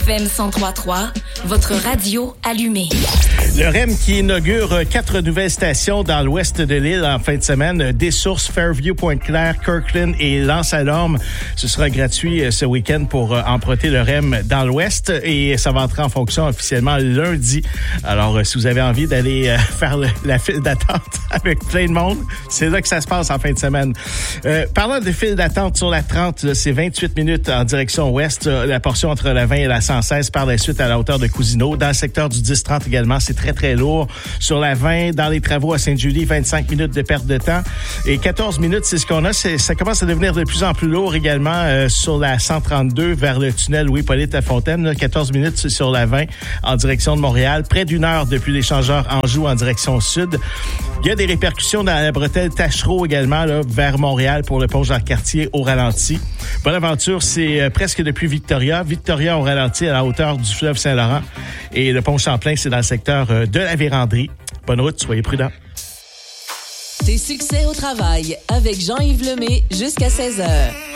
FM 103.3, votre radio allumée. Le REM qui inaugure 4 nouvelles stations dans l'ouest de l'île en fin de semaine. Des Sources, Fairview, Pointe-Claire, Kirkland et L'Anse-à-L'Orme. Ce sera gratuit ce week-end pour emprunter le REM dans l'ouest et ça va entrer en fonction officiellement lundi. Alors, si vous avez envie d'aller faire la file d'attente avec plein de monde, c'est là que ça se passe en fin de semaine. Parlant de file d'attente sur la 30, là, c'est 28 minutes en direction ouest, la portion entre la 20 et la 116 par la suite à la hauteur de Cousineau. Dans le secteur du 10-30 également, c'est très, très lourd. Sur la 20, dans les travaux à Sainte-Julie, 25 minutes de perte de temps. Et 14 minutes, c'est ce qu'on a. Ça commence à devenir de plus en plus lourd également sur la 132 vers le tunnel Louis-Polyte à Fontaine. Là, 14 minutes sur la 20 en direction de Montréal. Près d'une heure depuis l'échangeur Anjou en direction sud. Il y a des répercussions dans la bretelle Tachereau également là, vers Montréal pour le pont Jean-Cartier au ralenti. Bonaventure, c'est presque depuis Victoria. Victoria au ralenti à la hauteur du fleuve Saint-Laurent. Et le pont Champlain, c'est dans le secteur de la Vérandrie. Bonne route, soyez prudents. Tes succès au travail avec Jean-Yves Lemay jusqu'à 16h.